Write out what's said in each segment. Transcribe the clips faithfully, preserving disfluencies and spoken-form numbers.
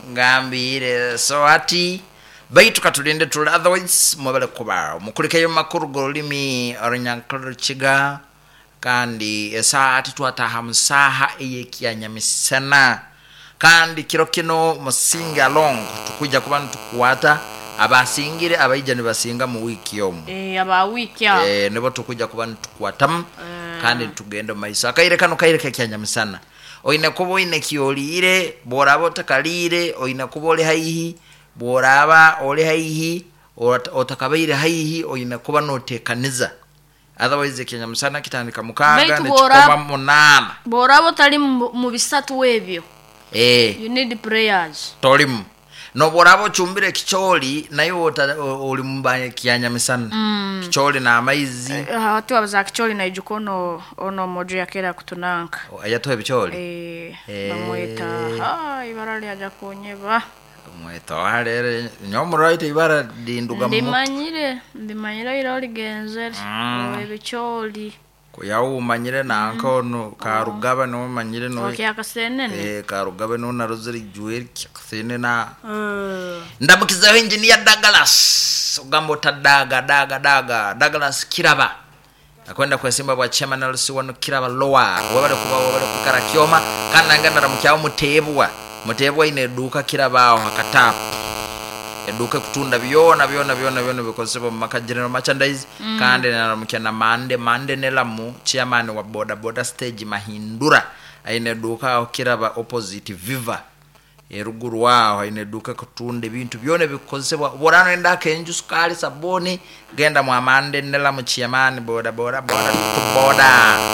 ngambire so ati baitu katulinde tuli otherwise mwebale kuba mukulikeyo makuru golimi orinyankolo chiga kandi esaati twataha musaha eyekyanyamisana kandi kiro kino musinga long tukuja kuba ntukwata abasingire abayijani basinga mu wiki yomu eh aba wiki ya eh nebo tukuja kuba ntukwatam uh. kandi tugenda maisa kaire kano kaire kyanyamisana oine kubo oine kiolire borabo takalire oine kubo ole haihi boraba ole haihi otakabaire haihi oine kuba notekaniza otherwise kyanyamisana kitandika mukaga ne chikoba munana borabo tali mu bisatu webyo eh you need prayers tolim no borabo chumbire kicholi nayo oli mumbanye kyanyamisana mm. kicholi na amaizi hatu uh, abaza kicholi na ijukono ono mojo yakera kutunanka ayatoe bicholi eh eh bamweta ha ibarali aja kunyeba mweto harere nyomuraite ibara dinduga mu ndimanyire ndimanyire iroli genzer mm. ebicholi kuyawu manyire na ankono karugaba no manyire no okay akasenene eh karugaba no narozeri jueri kyakasene na uh. ndabukiza engineer Douglas ugambo tadaga daga daga Douglas Kiraba akwenda kwa Simba bwa chairman alisi wano Kiraba lowa wabale kuba wabale kukara kioma kana ngana mukyawo mutebwa mutebwa ine duka Kiraba aho hakatapu eduka kutunda byona byona byona byona bikosebo maka general merchandise mm. kandi naramukena mande mande nelamu chairman wa boda boda stage mahindura aine duka okiraba opposite Viva eruguru wao aine duka kutunda bintu byone bikosebo borano endaka enju sukali saboni genda mu amande nelamu chairman boda boda boda boda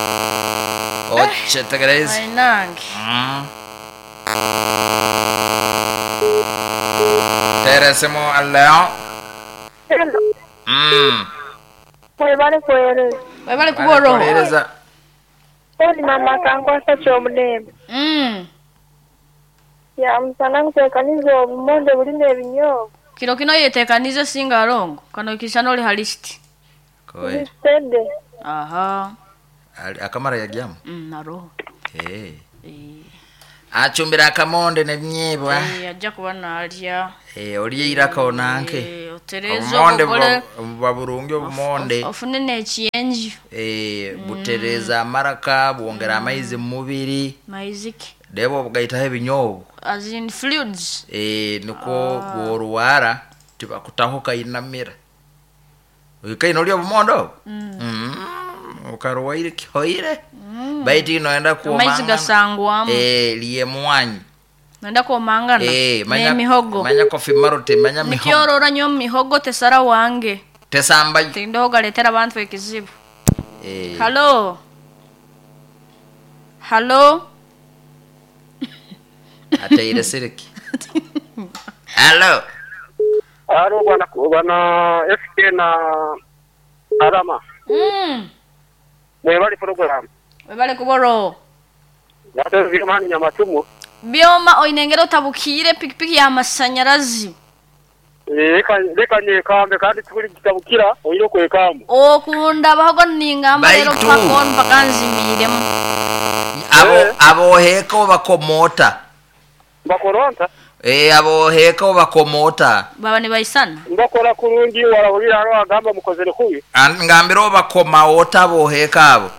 oche tegereza ainangi mm. Teresemo alleo. Hello. Mm. Mwebale kwere. Mwebale kuboro. Kweleza. Oni mama kangwa sa chomudembe. Mm. Ya msana kutekanizo monde bulinde binyo. Kilo kino yetekanizo singa longo. Kano kisano li halisti. Koe. Sende. Aha. Akamara ya gyamu. Mm, naro. Eh. Eh. Achumbira akamonde ne nyebwa eh ajja kubana alya eh oli iraka onanke eh oterezo monde baburungi obumonde ofune ne chienji eh butereza maraka buongera amaizi mubiri maiziki debo bugaita hebinyobo as in fluids eh nuko boruwara tiba kutahoka inamira ukai no lyo bumondo mm ukaruwaire kihoire mm. baiti noenda ku maizi gasangwa eh liye mwanyi noenda ko mangana eh manya mihogo manya kofi marote manya mihogo nikiorora nyo mihogo tesara wange tesamba tindo galetera abantu ekizibu eh hello hello ate ile siriki hello aro bana bana F K na Arama mm mwebali program mwebali kuboro yate zimani nyamatumu bioma oinengero tabukire pikipiki ya masanyarazi leka leka ne kambe kandi tukuri kitabukira oyiro kwekamu okunda bahogo ningamba rero pakon pakanzimire abo abo heko bakomota bakoronta eh abo heko bakomota baba ni baisana ndakora kurungi warahurira hano agamba mukozere kuyi ngambiro bakoma ota bo heka abo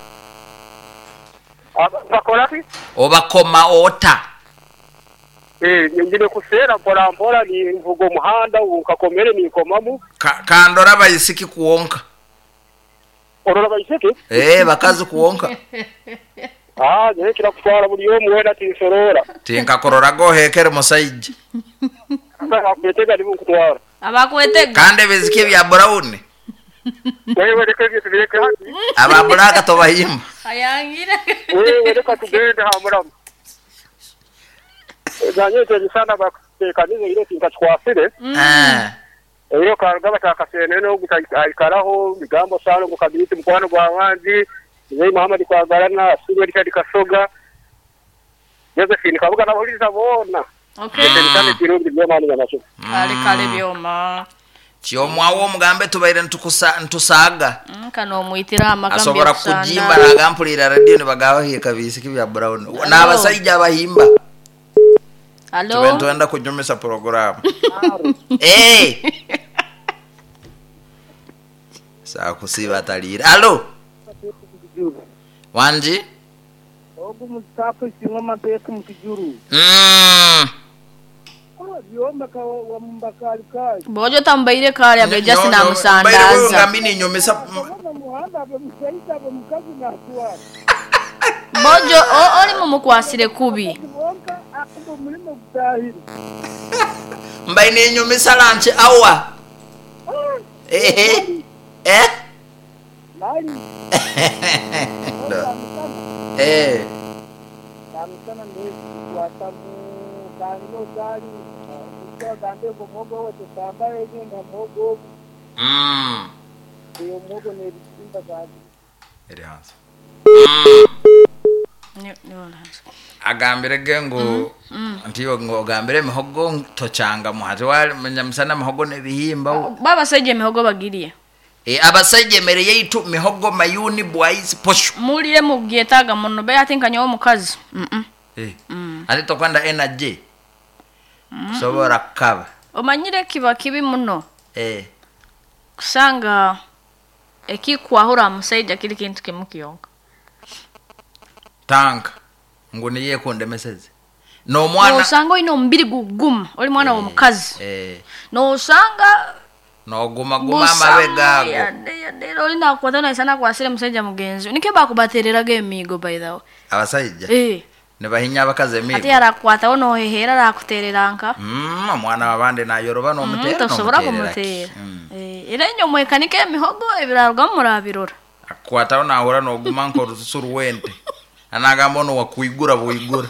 bakora ki obakoma ota eh ngine kusera mpora mpora ni mvugo muhanda ukakomere ni komamu Ka, kandora bayisiki kuonka orora bayisiki eh bakazi kuonka ah je kira kutwara buri yo muwenda tinsorora tinka korora go hekere musaiji abakwetega ndi kutwara abakwetega kande bezike bya brown wewe reka bitubireke hati ababulaka to bahimba ayangira wewe reka tugende hamura zanyeje sana bakekanizo ile tinkatwafire eh iyo karugaba takasene no gutaikaraho bigambo sano gukabiti mkwano gwa wanzi Zey Muhammad kwa garana siwe rikadi kasoga Josephine kabuga na boliza bona okay kandi kirundi byo mani nacho kale kale byoma Chiyo mwawo mugambe tubaire ntukusa ntusaga mm, kano muitira amagambo asobora kujimba nagampulira radio ne bagaho hiye kabisi kibya brown na abasajja abahimba Hello. Tuben tuenda kunyumisa program. Eh. Saa kusiba talira. Hello. Wanji? Ogu mustafu singoma pesa mkijuru. Mm. Biomba ka wa mbakali kai. Bojo tambaire kale abe just na Mbaire musandaza. ngamini nyumisa. Kama muhanda abe msaita abe mkazi na atwa. Bojo o oli mumukwasire kubi. Wonka ako mulimo kudahiri. Mbaine nyumisa lunch hour. Eh. Eh? Mali. Eh. Kamsana ni watamu kanilo gari. Kwa gande ko mogo wote samba yeye na mogo. Mm. Iyo mogo ne bisimba gari. Eri hansi. Ni ni wala. Agambire gengo ntiyo ngo gambire mihogo tocanga muhati wali mnyamsana mihogo ne bihimba. Baba seje mihogo bagiriye. E abasaije mere yitu mihogo mayuni boys poshu. Mulire mugietaga muno be atinka nyo mukazi. Mhm. Eh. Ati tokwanda energy. Sobora kaba. Omanyire kiba kibi muno. Eh. Kusanga ekikwahura musaija kili kintu kimukiyonka. Tank. Nguni ye konde message. No No mwana. usanga ino mbiri gugum oli mwana wa mukazi. Eh. No usanga No guma guma amabega ya go. de ya de oli na kwatana sana kwasire musaija mugenzi. Nike bakubaterera ge migo by the way. Abasaija. Eh. Ne bahinya bakaze Ati mibi. arakwata ono hehera rakutereranka. Mm mwana wabande na yoroba no mutera. Mto sobora kumutera. Eh ira nyo mwekanike mihogo ebiraruga murabirora. Akwata ona ahura no guma nko rusuru wente. Anaga mono wa kuigura buigura.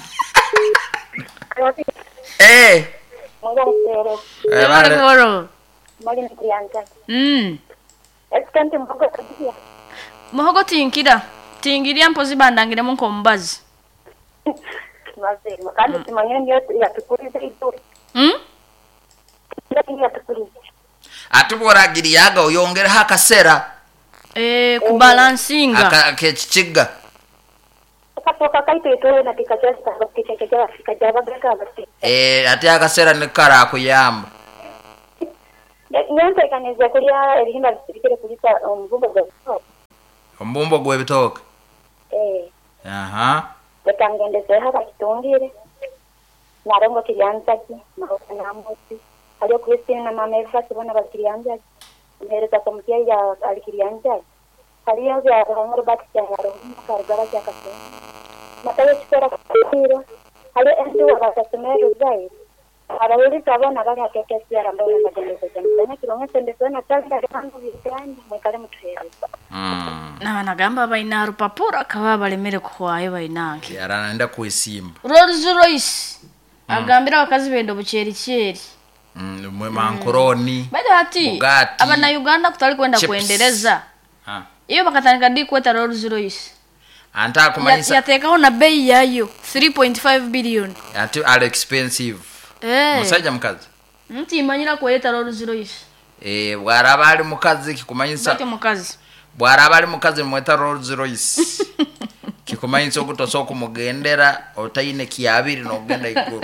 Eh. Moga msere. Eh vale. Oro. Mali mkrianza. Mm. Ekante mboga kabisa. Muhogo tinkira. Tingiria mpozi bandangire munko mbazi. Maze, makandi timanyeni yote ya tukuriza ito. Mm? Ndani ya tukuriza. Atuboragiriyaga oyongera hakasera. Eh kubalansinga. Aka kechichiga. Katoka kaito ito na tikachasta kichekechea kikajaba greka basi. Eh ati akasera nikara kuyamba. Nyonse kaneza kulia elihimba bisikire kulisa mbumbo za. Ombumbo gwe bitoka. Eh. Aha. Bekangendeze haba kitungire. Narongo kilianzaji, mahoka na amosi. Alio Christine na mama Eva sibona bakilianzaji. Mhereza komitia ya alikilianzaji. Alio ya roho bati ya roho kargara ya kaso. Matayo chikora kiro. Alio endu wa batasumero zai. Arawili sabona bali akekesi ya rambo na majendezo jamii. Na kilonga sendezo na tanga kangu vitani mwekale mtuhere. Mm. Na banagamba baina rupapura kaba balemere kwayo bainange. Yarana nda kuisimba. Rolls Royce. Agambira bakazi bendo bucheri cheri. Mm mwe mankoroni. Bado hati Bugatti. abana Uganda kutali kwenda Chips. kuendeleza. Ha. Iyo bakatandika di kweta Rolls Royce. Anta kumanyisa Yateka na bei yayo three point five billion. ati are expensive. Eh. Musaja mukazi. Mti imanyira kweta Rolls Royce. Eh bwaraba ali mukazi kikumanyisa. Bati mukazi. Bwaraba ali mukazi mweta Rolls Royce. Kikumanyisa okutoso kumugendera otayine kiabiri no genda ikuru.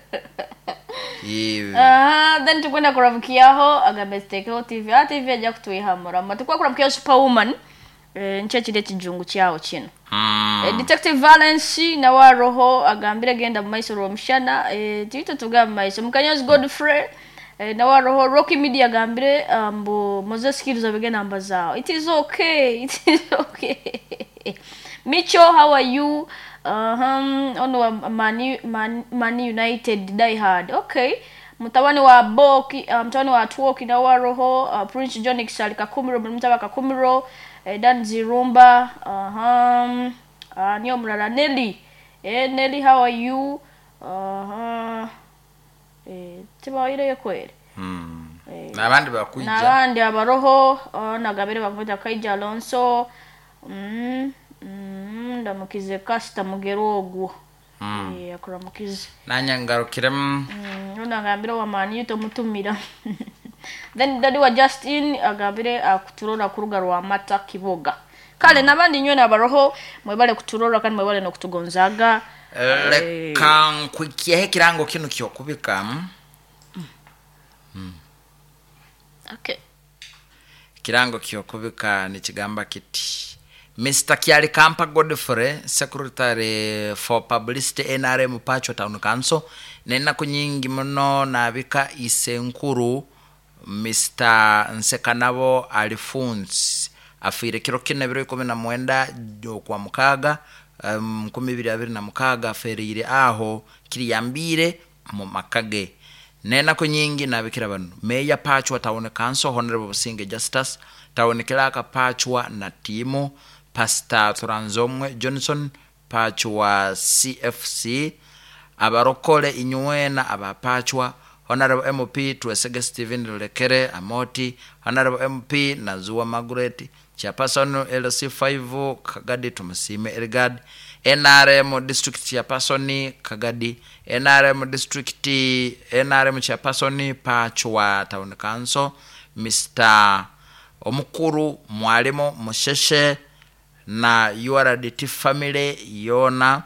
Iwe. Ah, then tukwenda kuravukiaho agabesteke T V. Ah, T V aja kutuihamura. Matukwa kuravukia Superwoman. Eh nche chide kijungu cyao kino. Mm. Eh, Detective Valence na wa roho agambire genda maiso romshana eh tito tuga maiso Mukanyozi Godfrey eh, na wa roho Rocky Media agambire ambo Moses skills abigena ambazao. It is okay. It is okay. Micho, how are you? Um, ono Man, Man, Man United die hard. Okay. Mtawani wa Boki, uh, mtawani wa Tuoki na wa roho uh, Prince John Kisali Kakumiro, mtawa Kakumiro, eh, Dan Zirumba, uh-huh. Uh, niyo mrala Nelly. Eh, Nelly, how are you? Uh-huh. Eh, tiba ile yokwere. Mm. Na abandi bakuija. Na abandi abaroho, uh, nagabire bavuta Kaija Alonso. Mm. Mm, ndamukize Kasta Mugerogwo. Mm. Eh, akuramukize. Nanyangarukire mm. Mm, unagambira wa mani yuto mutumira. Then dadi wa Justin agambire akuturora kuruga rwa Mata Kiboga. Kale nabandi nywe nabaroho mwebale kuturora kandi mwebale no kutugonzaga leka nkwikiyeho ekirango kino kyokubika okay kirango kyokubika nikigamba kiti Mister Kiali Kampa Godfrey, Secretary for Publicity N R M Pacho Town Council, nena kunyingi muno nabika isenkuru Mister Nsekanabo Alphonse afire kiro kine biro kumi na mwenda kwa mukaga um, kumi biri abiri na mukaga aferire aho kiriyambire mu makage nena kunyingi nabikira bano Meya Pacho Town Council Honorable Singe Justice Town Kilaka Pacho na Timo Pastor Turanzomwe Johnson Pachwa C F C abarokole inywena abapachwa Honorable M P Tuesege Steven Lekere Amoti Honorable M P Nazua Margaret Chairperson L C five Kagadi Tumusime Elgad N R M District Chairperson Kagadi N R M District N R M Chairperson Pachwa Town Council Mister Omukuru Mwalimu Musheshe na U R D T family yona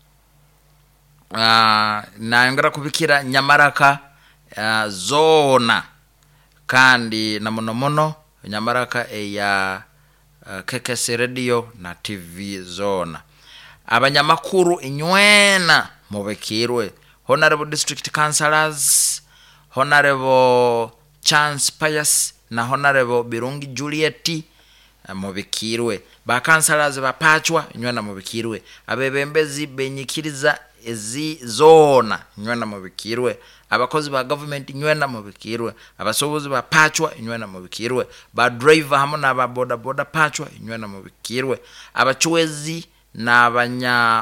uh, na ngara kubikira Nyamaraka uh, zona kandi na muno muno Nyamaraka eya uh, K K C radio na T V zona abanyamakuru inywena mubekirwe Honorable District Councillors Honorable Chance Pius na Honorable Birungi Juliet mubikirwe ba councillors bapachwa nywena mubikirwe abebembezi benyikiriza ezi zona nywena mubikirwe abakozi ba government nywena mubikirwe abasobozi bapachwa nywena mubikirwe ba driver hamwe na ba boda boda pachwa nywena mubikirwe abachwezi nabanya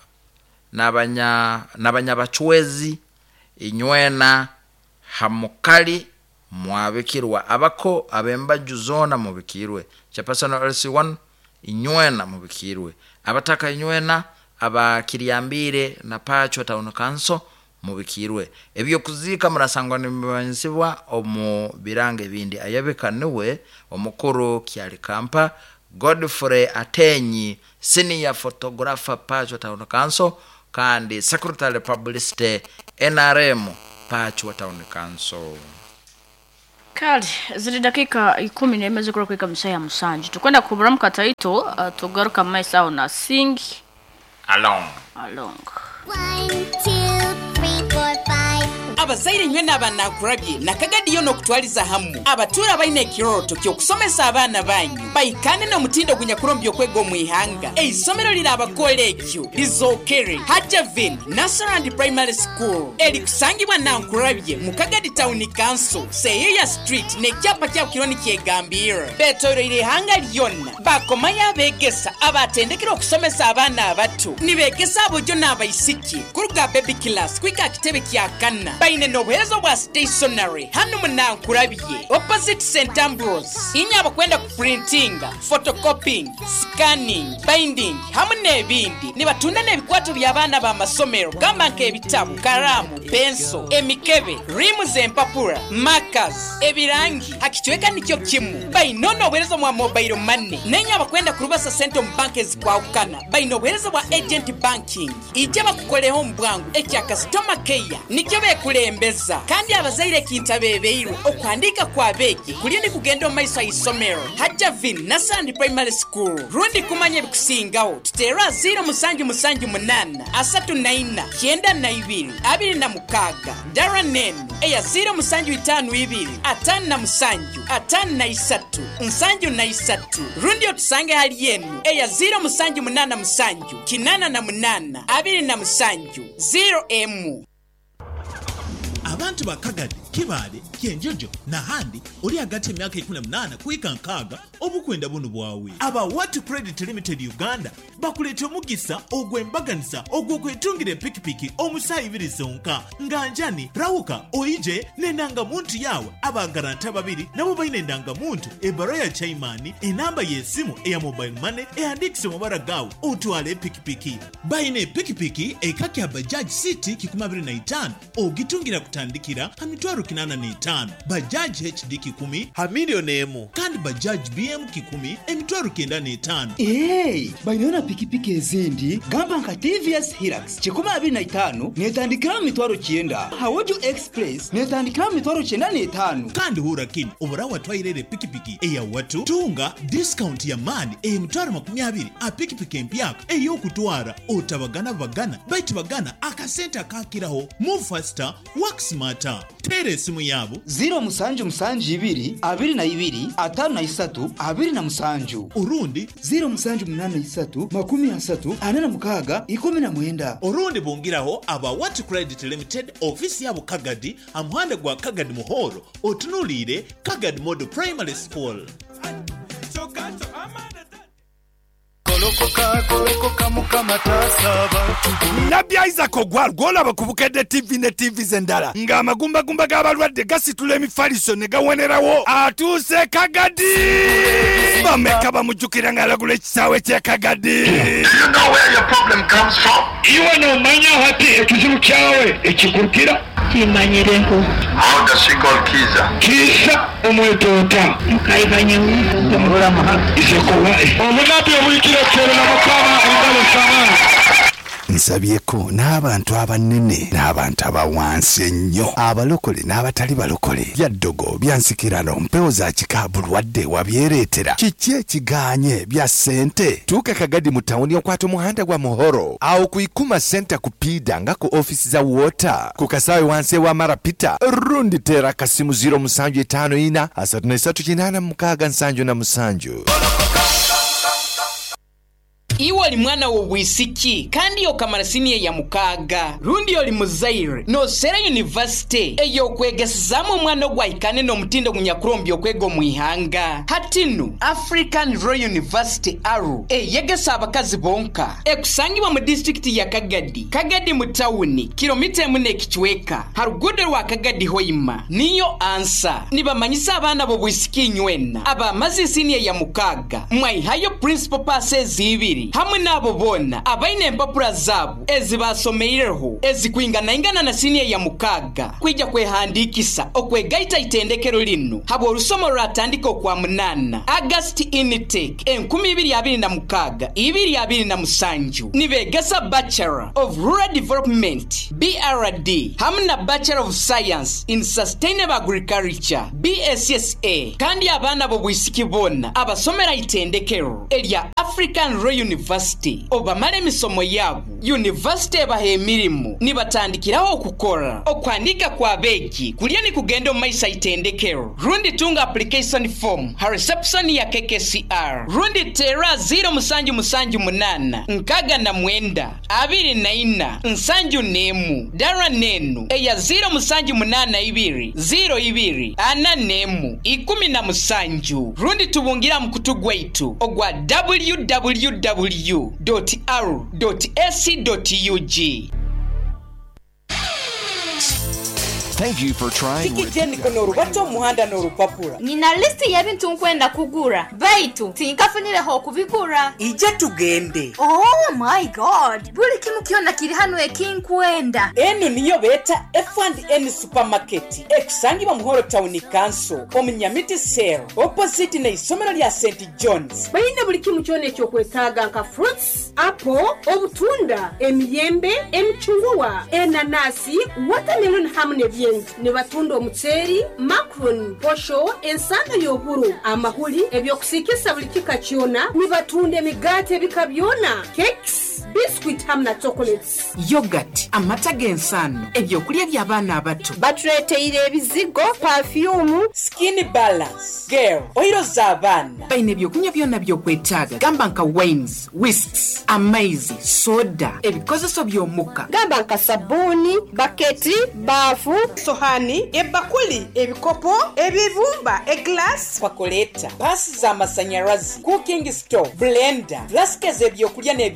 nabanya nabanya bachwezi inywena hamukali mwabikirwa abako abemba juzona mubikirwe Chairperson L C one inywena mubikirwe abataka inywena abakiriyambire na Pacho Town Council mubikirwe ebyo kuzika murasangwa nimbansibwa omu birange bindi ayabekaniwe omukuru Kiali Kampa Godfrey Atenyi senior photographer Pacho Town Council kandi Secretary Publicity N R M Pacho Town Council. Kali, zili dakika ikumi na imezi kura kuika msaya musanji. Tukwenda kuburamuka taito, uh, tugaruka maisa na sing along. Along. one, two, three, four, five. Abazaire nywena abana kurabye nakagadiyo no kutwaliza hamu abatura baine kiroto kyo kusomesa abana banyu bayikane no mutindo gunya kurombyo kwego mwihanga eisomero lira abakolekyo lizokere Hajavin National and Primary School eli kusangibwa na nkurabye mukagadi Town Council Seyeya Street ne kyapa kya kironi kyegambira betoro ile hanga lyonna bakomaya begesa abatendekero okusomesa abana abato nibegesa abojo n'abayisiki kuruga baby class kwika kitebe kya kanna baine nobuherezo bwa stationery hano munankurabye opposite Saint Ambrose inyabo kwenda ku printing photocopying scanning binding hamwe n'ebindi nibatunda n'ebikwato by'abana ba masomero gamba nke ebitabu karamu penso emikebe rimu zempapura markers ebirangi hakitweka nikyo kimu baino nobuherezo bwa mobile money nenyabo kwenda kurubasa sente mu banks kwa ukana baino nobuherezo bwa agent banking ijaba kukoleho mbwangu ekya customer care nikyo bekulembeza kandi abazaire kintabebeirwe okwandika kwa beki kulindi kugenda omaiso isomero Hajavin National Primary School rundi kumanye bikusingawo tutera zero musanju musanju munana asatu na ina kyenda na ibiri abiri na mukaga Daranen eya zero musanju itanu ibiri atanu na musanju atanu na isatu nsanju na isatu rundi otusange hali yenu eya zero musanju munana musanju kinana na munana abiri na musanju zero emu. Abantu bakagadi kibale kyenjojo na handi oli agati emyaka ikumi na munana kuika nkaga obukwenda buno bwawe aba What Credit Limited Uganda bakuleta omugisa ogwembaganisa ogwokwetungira pikipiki omusayi ibiri zonka nganjani rawuka oije nenanga muntu yawe abagaranta babiri nabo baine ndanga muntu ebaro ya chaimani enamba yesimu eya mobile money eandikise mubara gawe otwale pikipiki baine pikipiki ekakya Bajaj City kikumi na itaano ogitungira kutandika batandikira ha mitwaro kinana n'etaano, Bajaj H D kikumi ha miliyoni emu kandi Bajaj B M kikumi emitwaro kenda n'etaano. Hey, bayona pikipiki ezindi gamba nka T V S Hilux kikumi abiri na itaano netandikira mitwaro kyenda, Hawoju Express netandikira mitwaro kyenda n'etaano. Kandi hura kini obora watwairere pikipiki eya watu tunga discount ya mani eya mitwaro makumi abiri a pikipiki empyako eyo kutwara otabagana bagana baitu bagana akasenta kakiraho move faster work smarter. Tere esimu yabo zero musanju musanju ibiri abiri na ibiri atanu na isatu abiri na musanju, urundi zero musanju munana isatu makumi asatu ana na mukaga ikumi na mwenda. Urundi bongiraho aba What Credit Limited office yabo Kagadi amuhanda gwa Kagadi Muhoro otunulire Kagadi Model Primary School. Nabya Isaac Ogwalgola bakubukede T V ne T V zendala nga amagumba gumba gabalwadde gasitula emifaliso ne gawenerawo atuse Kagadi bameka bamujukira ngalagula ekisawe kye Kagadi. You know where your problem comes from? Iwe no manya hati ekizibu kyawe ekikurukira kimanyireho. How does she call Kiza? Kisa omwetota Mukaibanye umurora maha isekowa omunabi obuyikira kyero na mukama engalo samana. Nsabyeko n'abantu abanene n'abantu abawansi ennyo, abalokole n'abatali balokole, byaddogo byansikirano mpewo za kikabulwadde wabyereetera kiki ekiganye bya ssente. Tuuka Kagadi mu tawuni okwata omuhanda gwa Muhoro awo ku Ikuma Center ku Pida nga ku ofisi za Water ku kasaawe wansi wa Marapita. Rundi tera kasimu zero musanju etaano ina asatu na esatu kinaana mukaaga nsanju na musanju. Iwe oli mwana w'obwisiki kandi okamala siniya ya mukaaga, rundi oli muzaire n'osera university ey'okwegesezaamu omwana ogwahikane n'omutindo gunyakurombi okwega omu ihanga. Hatinu African Royal University Aru eyegesa abakazi bonka ekusangibwa mu district ya Kagadi, Kagadi mu tawuni kilomita emu n'ekichweka harugudo rwa Kagadi Hoima. Niyo ansa nibamanyisa abaana b'obwisiki nywena abamaze siniya ya mukaaga mwayihayo principal passes ibiri hamwe nabo bona abaine empapura zabo ezibasomeireho ezikwingana ingana na siniya ya mukaaga kwija kwehandikisa okwegaita itendekero lino habo rusomo rwatandika kwa munana August intake enkumi ibiri abiri na mukaaga ibiri abiri na musanju nibegesa Bachelor of Rural Development B R D hamwe na Bachelor of Science in Sustainable Agriculture B S S A kandi abana bo bwisiki bona abasomera itendekero elia African Royal University obamale misomo yabo university ebaha emirimu nibatandikiraho okukora okwandika kwa begi kulya ni kugenda omumaisa itendekero. Rundi tunga application form ha reception ya K K C R rundi tera zero musanju musanju munana nkaga na mwenda abiri na ina nsanju nemu dara nenu eya zero musanju munana ibiri zero ibiri ana nemu ikumi na musanju. Rundi tubungira mkutu gwaitu ogwa w w w dot a r u dot a c dot u g. Thank you for trying with Tikijeni kono rubato muhanda no rupapura. Nina listi ya bintu nkwenda kugura. Baitu, tinkafunire ho kubigura. Ije tugende. Oh my god. Buli kimu kiona kiri hano ekinkwenda. Eno niyo beta F and N supermarket. Ekusangi wa Muhoro Town Council. Omunyamiti Sale. Opposite na isomero lya Saint John's. Bayine buli kimu kyone kyo kwetaga nka fruits, apple, obutunda, emiyembe, emchungwa, enanasi, watermelon hamne bye. Ne batunda omutseri, macaron, posho, ensanda y'oburu, amahuli, ebyokusikisa buli kika kyona, ne batunda emigate bikabyona, cakes, biscuit hamna chocolates, yogurt, amata g'ensano, ebyokulya by'abaana abato. Batuleteire ebizigo, perfume, skin balance, girl, oilo z'abaana. Bayina ebyokunywa byonna by'okwetaaga. Gamba nka wines, whisks, amaizi, soda, ebikozeso by'omukka. Gamba nka sabuni, baketi, bafu, sohani, ebakuli, ebikopo, ebibumba, eglass, pakoleta, pasi za masanyarazi, cooking stove, blender, flaskes ebyokulya n'ebyokunywa.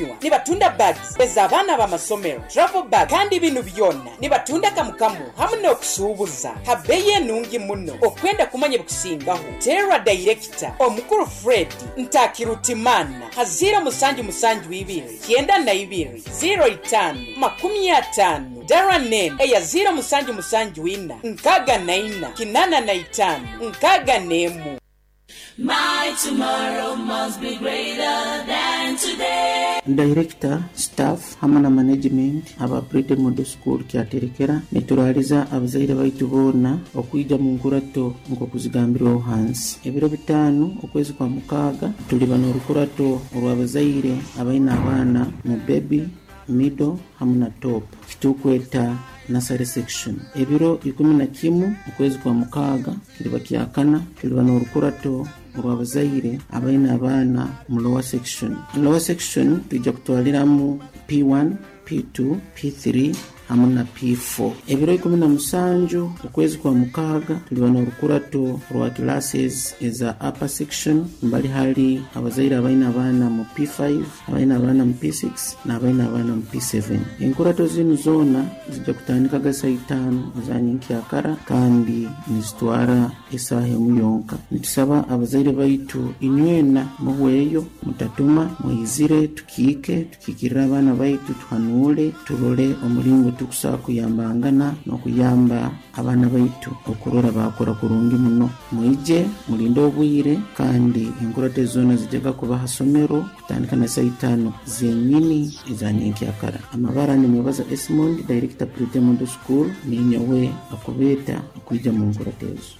eby'okunywa nibatunda bags ez'abaana b'amasomero travel bag kandi bino byonna nibatunda kamukamu hamu n'okusuubuza habbeeyi enungi muno okwenda kumanya bukusingaho terra director omukulu fred ntakirutimana hazira musanju musanju ibiri kyenda na ibiri zero itano makumi atano dara name eya zero musanju musanju ina nkaga na ina kinana na itano nkaga nemu. My tomorrow must be greater than today. Director, staff, hamwe na management aba Brede Model School kyaterekera neturaliza abazaire baitu bonna okwijja mu nkurato nk'okuzigambiraho hansi. Ebiro bitano okwezi kwa mukaaga tuli bano olukurato olw'abazaire abaina abaana mu baby, middle hamwe na top kitukweta nursery section. Ebiro ikumi na kimu okwezi kwa mukaaga kiliba kyakana tuli bano olukurato olw'abazaire abaina abaana mu lower section. Lower section tujja kutwaliramu P one, P two, P three hamwe na P four. Ebiro ikumi na musanju okwezi kwa mukaaga tuli bano olukurato olwa classes eza upper section mbali hali abazaire abaina abaana mu P five, abaina abaana mu P six na abaina abaana mu P seven. Enkurato zino zona zijja kutandika gasa itano za nyinki akara kandi nizitwara esaha emu yonka. Nitusaba abazaire baitu inywena muweyo mutatuma mwizire tukiike tukikirira abaana baitu tuhanule turole omulingo tukusaa kuyambangana n'okuyamba abaana baitu okurora bakora kurungi muno. Mwije mulinde obwire kandi enkurato zona zijjaga kuba hasomero kutandika na saa itano zenyini eza nyinki akara. Amabara ni mwebaza Esmond, Director Brede Model School, ninyowe akubeta okwijja mu nkurato ezo.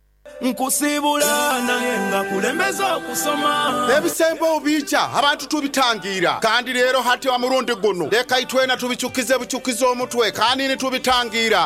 Nkusibula naye nga kulembeza okusoma ebisembo obica abantu tubitangira kandi rero hati wa murundi guno leka itwena tubicukize bucukize omutwe kandi ni tubitangira